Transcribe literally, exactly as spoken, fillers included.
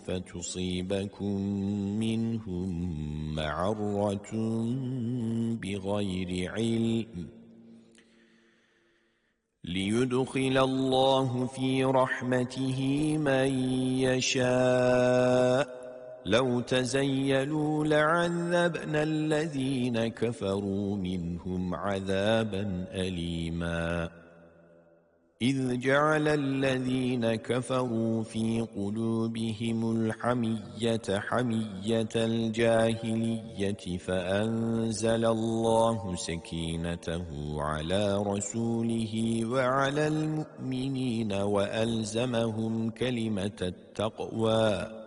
فتصيبكم منهم معرة بغير علم ليدخل الله في رحمته من يشاء لو تزيلوا لعذبنا الذين كفروا منهم عذابا أليما إذ جعل الذين كفروا في قلوبهم الحمية حمية الجاهلية فأنزل الله سكينته على رسوله وعلى المؤمنين وألزمهم كلمة التقوى